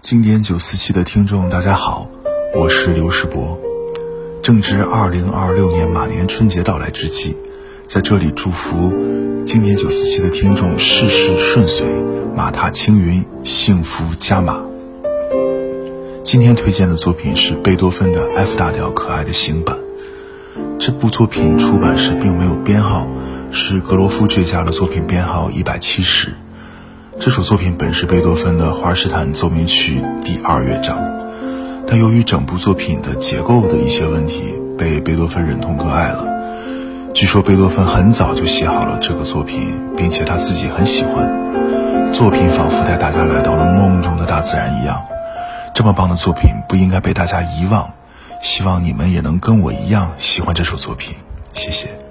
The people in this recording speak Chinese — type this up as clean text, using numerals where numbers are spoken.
经典947的听众大家好，我是刘世博。正值2026年马年春节到来之际，在这里祝福经典947的听众事事顺遂，马踏青云，幸福加码。今天推荐的作品是贝多芬的 F 大调可爱的行版。这部作品出版时并没有编号，是格罗夫追加了作品编号170。这首作品本是贝多芬的华尔施坦奏鸣曲第2乐章，但由于整部作品的结构的一些问题，被贝多芬忍痛割爱了。据说贝多芬很早就写好了这个作品，并且他自己很喜欢。作品仿佛带大家来到了梦中的大自然一样。这么棒的作品不应该被大家遗忘，希望你们也能跟我一样喜欢这首作品。谢谢。